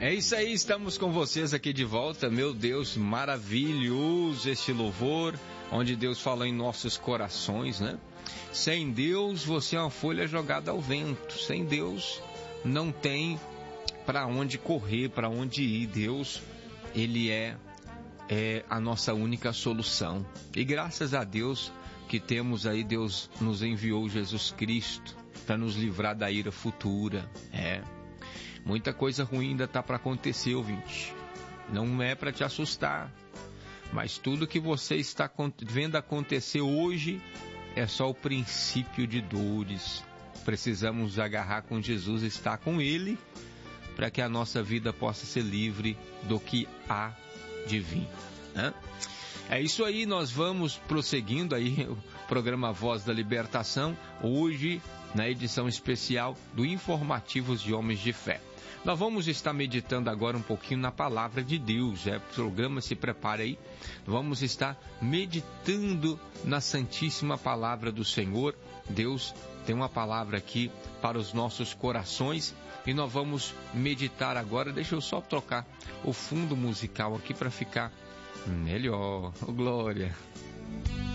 É isso aí, estamos com vocês aqui de volta. Meu Deus, maravilhoso este louvor, onde Deus fala em nossos corações, né? Sem Deus, você é uma folha jogada ao vento. Sem Deus, não tem para onde correr, para onde ir. Deus, Ele é a nossa única solução. E graças a Deus que temos aí, Deus nos enviou Jesus Cristo para nos livrar da ira futura. Muita coisa ruim ainda está para acontecer, ouvinte. Não é para te assustar, mas tudo que você está vendo acontecer hoje é só o princípio de dores. Precisamos agarrar com Jesus, estar com Ele, para que a nossa vida possa ser livre do que há de vir, né? É isso aí, nós vamos prosseguindo aí o programa Voz da Libertação, hoje na edição especial do Informativos de Homens de Fé. Nós vamos estar meditando agora um pouquinho na Palavra de Deus, o programa, se prepare aí, vamos estar meditando na Santíssima Palavra do Senhor. Deus tem uma palavra aqui para os nossos corações e nós vamos meditar agora. Deixa eu só trocar o fundo musical aqui para ficar melhor. Glória!